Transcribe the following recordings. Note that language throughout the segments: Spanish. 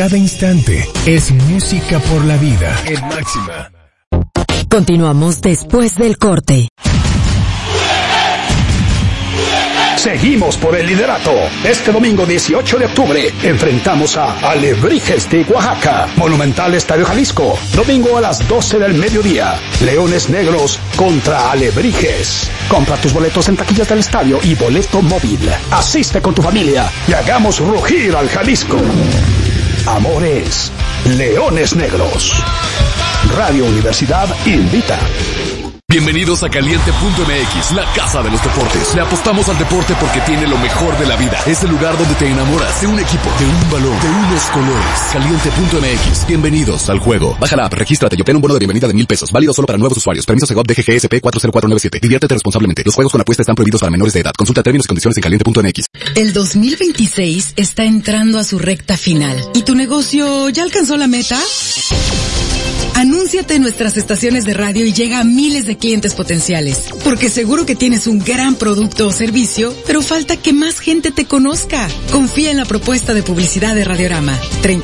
cada instante es música por la vida en Máxima. Continuamos después del corte. Seguimos por el liderato. Este domingo 18 de octubre enfrentamos a Alebrijes de Oaxaca. Monumental Estadio Jalisco. Domingo a las 12 del mediodía. Leones Negros contra Alebrijes. Compra tus boletos en taquillas del estadio y boleto móvil. Asiste con tu familia y hagamos rugir al Jalisco. Amores, Leones Negros. Radio Universidad invita. Bienvenidos a Caliente.mx, la casa de los deportes. Le apostamos al deporte porque tiene lo mejor de la vida. Es el lugar donde te enamoras de un equipo, de un balón, de unos colores. Caliente.mx. Bienvenidos al juego. Baja la app, regístrate y obtén un bono de bienvenida de $1,000. Válido solo para nuevos usuarios. Permiso Segov DGGSP 40497. Diviértete responsablemente. Los juegos con apuesta están prohibidos para menores de edad. Consulta términos y condiciones en Caliente.mx. El 2026 está entrando a su recta final. ¿Y tu negocio ya alcanzó la meta? Anúnciate en nuestras estaciones de radio y llega a miles de clientes potenciales. Porque seguro que tienes un gran producto o servicio, pero falta que más gente te conozca. Confía en la propuesta de publicidad de Radiorama.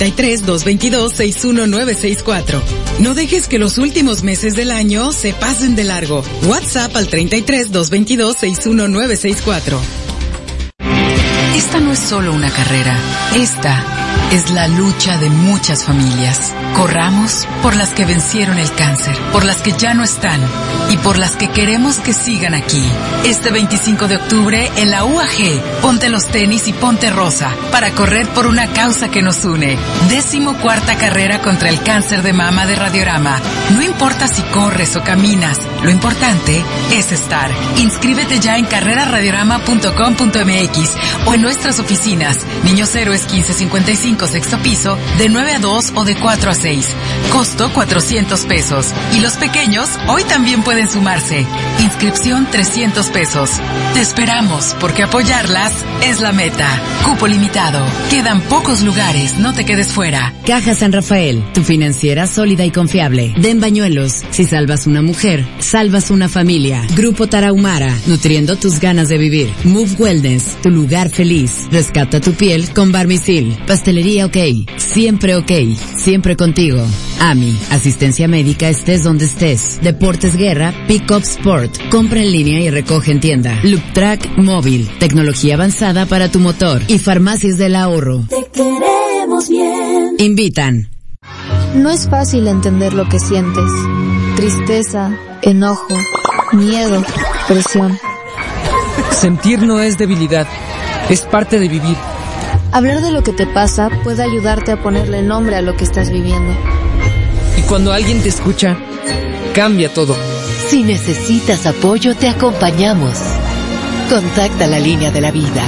33-222-61964. No dejes que los últimos meses del año se pasen de largo. WhatsApp al 33-222-61964. Esta no es solo una carrera. Esta es la lucha de muchas familias. Corramos por las que vencieron el cáncer, por las que ya no están y por las que queremos que sigan aquí. Este 25 de octubre en la UAG, ponte los tenis y ponte rosa para correr por una causa que nos une. 14ª carrera contra el cáncer de mama de Radiorama. No importa si corres o caminas, lo importante es estar. Inscríbete ya en carreraradiorama.com.mx o en nuestras oficinas. Niños Héroes 1555, sexto piso, de 9 a 2 o de 4 a 6. Costo $400. Y los pequeños hoy también pueden sumarse. Inscripción $300. Te esperamos porque apoyarlas es la meta. Cupo limitado. Quedan pocos lugares, no te quedes fuera. Caja San Rafael, tu financiera sólida y confiable. Den Bañuelos, si salvas una mujer, salvas una familia. Grupo Tarahumara, nutriendo tus ganas de vivir. Move Wellness, tu lugar feliz. Rescata tu piel con Barmisil. Pastelería OK, siempre OK, siempre contigo. AMI, asistencia médica estés donde estés. Deportes Guerra, Pick Up Sport, compra en línea y recoge en tienda. Loop Track Móvil, tecnología avanzada para tu motor. Y Farmacias del Ahorro. Te queremos bien. Invitan. No es fácil entender lo que sientes. Tristeza, enojo, miedo, presión. Sentir no es debilidad, es parte de vivir. Hablar de lo que te pasa puede ayudarte a ponerle nombre a lo que estás viviendo. Y cuando alguien te escucha, cambia todo. Si necesitas apoyo, te acompañamos. Contacta la línea de la vida.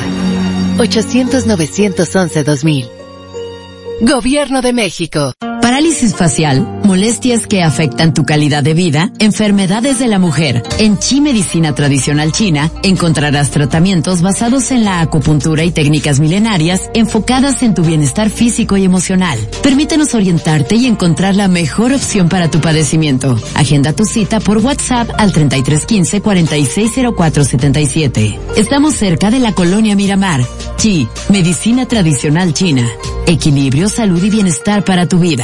800-911-2000. Gobierno de México. Parálisis facial, molestias que afectan tu calidad de vida, enfermedades de la mujer. En Chi Medicina Tradicional China encontrarás tratamientos basados en la acupuntura y técnicas milenarias enfocadas en tu bienestar físico y emocional. Permítenos orientarte y encontrar la mejor opción para tu padecimiento. Agenda tu cita por WhatsApp al 3315-460477. Estamos cerca de la Colonia Miramar. Chi Medicina Tradicional China. Equilibrio, salud y bienestar para tu vida.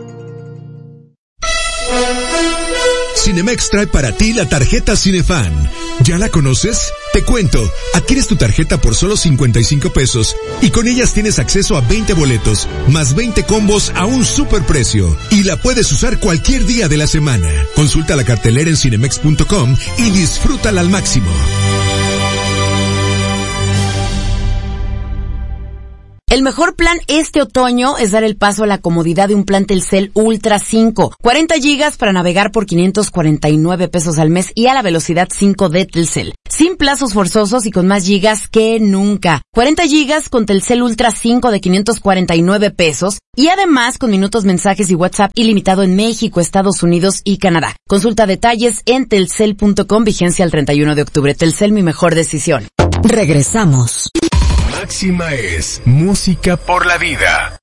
Cinemex trae para ti la tarjeta Cinefan. ¿Ya la conoces? Te cuento, adquieres tu tarjeta por solo $55 y con ellas tienes acceso a 20 boletos, más 20 combos a un superprecio. Y la puedes usar cualquier día de la semana. Consulta la cartelera en cinemex.com y disfrútala al máximo. El mejor plan este otoño es dar el paso a la comodidad de un plan Telcel Ultra 5. 40 gigas para navegar por $549 al mes y a la velocidad 5 de Telcel. Sin plazos forzosos y con más gigas que nunca. 40 gigas con Telcel Ultra 5 de $549 y además con minutos, mensajes y WhatsApp ilimitado en México, Estados Unidos y Canadá. Consulta detalles en telcel.com, vigencia el 31 de octubre. Telcel, mi mejor decisión. Regresamos. Máxima es música por la vida.